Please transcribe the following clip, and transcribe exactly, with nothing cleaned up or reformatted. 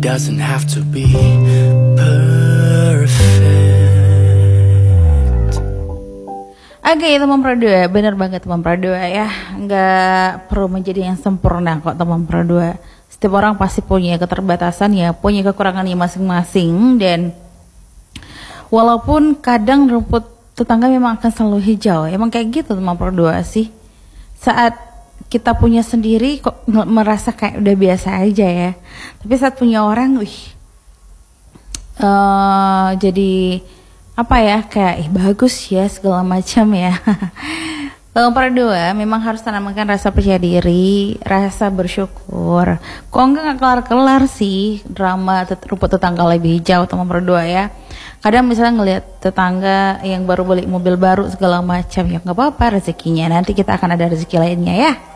doesn't have to be perfect. Oke, okay, teman perdua, bener banget teman perdua ya. Nggak perlu menjadi yang sempurna kok teman perdua. Setiap orang pasti punya keterbatasan ya, punya kekurangannya masing-masing. Dan walaupun kadang rumput tetangga memang akan selalu hijau, emang kayak gitu teman perdua sih. Saat kita punya sendiri kok merasa kayak udah biasa aja ya. Tapi saat punya orang, wih, uh, jadi apa ya, kayak ih bagus ya segala macam ya. Kalau berdua memang harus tanamkan rasa percaya diri, rasa bersyukur. Kok enggak nggak kelar-kelar sih drama tet- rumput tetangga lebih hijau teman berdua ya. Kadang misalnya ngelihat tetangga yang baru beli mobil baru segala macam, ya nggak apa-apa rezekinya. Nanti kita akan ada rezeki lainnya ya.